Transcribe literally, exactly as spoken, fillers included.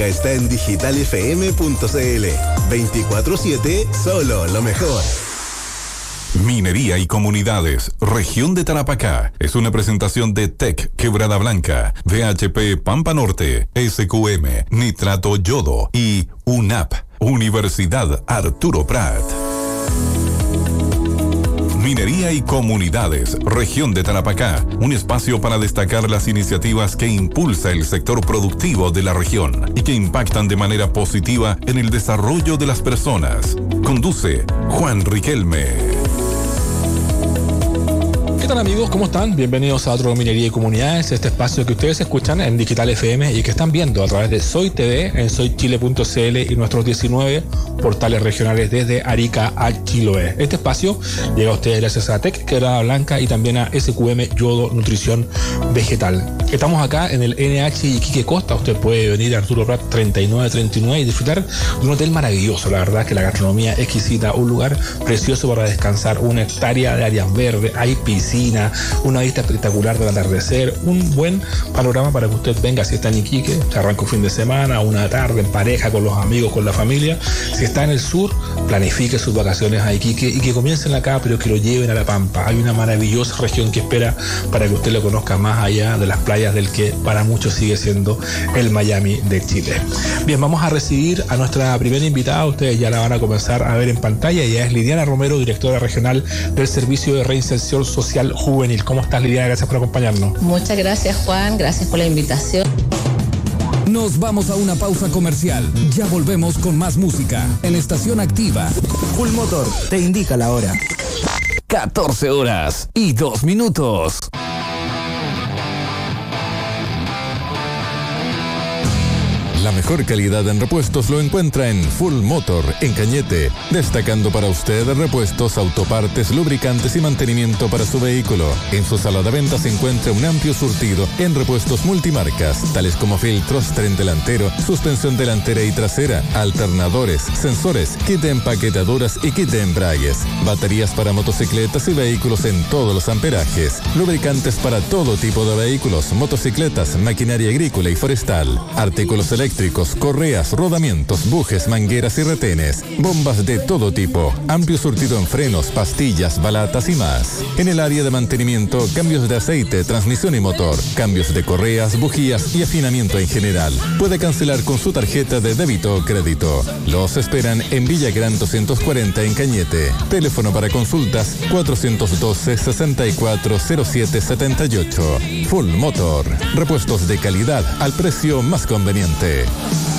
Está en digital f m punto c l. veinticuatro siete, solo lo mejor. Minería y Comunidades, Región de Tarapacá. Es una presentación de T E C Quebrada Blanca, V H P Pampa Norte, S Q M, Nitrato Yodo y U N A P, Universidad Arturo Prat. Minería y Comunidades, Región de Tarapacá, un espacio para destacar las iniciativas que impulsa el sector productivo de la región y que impactan de manera positiva en el desarrollo de las personas. Conduce Juan Riquelme. ¿Qué tal, amigos? ¿Cómo están? Bienvenidos a otro Minería y Comunidades, este espacio que ustedes escuchan en Digital F M y que están viendo a través de Soy T V en soy chile punto c l y nuestros diecinueve portales regionales desde Arica a Chiloé. Este espacio llega a ustedes gracias a T E C Quebrada Blanca y también a S Q M Yodo Nutrición Vegetal. Estamos acá en el N H Iquique Costa. Usted puede venir a Arturo Prat treinta y nueve treinta y nueve y disfrutar de un hotel maravilloso. La verdad que la gastronomía exquisita, un lugar precioso para descansar, una hectárea de áreas verdes, hay piscina, una vista espectacular del atardecer, un buen panorama para que usted venga. Si está en Iquique, se arranca un fin de semana, una tarde en pareja, con los amigos, con la familia. Si está en el sur, planifique sus vacaciones a Iquique y que comiencen acá, pero que lo lleven a la Pampa. Hay una maravillosa región que espera para que usted lo conozca más allá de las playas del que para muchos sigue siendo el Miami de Chile. Bien, vamos a recibir a nuestra primera invitada. Ustedes ya la van a comenzar a ver en pantalla. Ella es Liliana Romero, directora regional del Servicio de Reinserción Social Juvenil. ¿Cómo estás, Liliana? Gracias por acompañarnos. Muchas gracias, Juan. Gracias por la invitación. Nos vamos a una pausa comercial. Ya volvemos con más música en Estación Activa. Full Motor te indica la hora. catorce horas y dos minutos. La mejor calidad en repuestos lo encuentra en Full Motor, en Cañete, destacando para usted repuestos, autopartes, lubricantes y mantenimiento para su vehículo. En su sala de venta se encuentra un amplio surtido en repuestos multimarcas, tales como filtros, tren delantero, suspensión delantera y trasera, alternadores, sensores, kit de empaquetaduras y kit de embragues, baterías para motocicletas y vehículos en todos los amperajes, lubricantes para todo tipo de vehículos, motocicletas, maquinaria agrícola y forestal, artículos eléctricos, eléctricos, correas, rodamientos, bujes, mangueras y retenes, bombas de todo tipo, amplio surtido en frenos, pastillas, balatas y más. En el área de mantenimiento, cambios de aceite, transmisión y motor, cambios de correas, bujías y afinamiento en general. Puede cancelar con su tarjeta de débito o crédito. Los esperan en Villagrán doscientos cuarenta en Cañete. Teléfono para consultas cuatrocientos doce, sesenta y cuatro, cero siete setenta y ocho. Full Motor. Repuestos de calidad al precio más conveniente.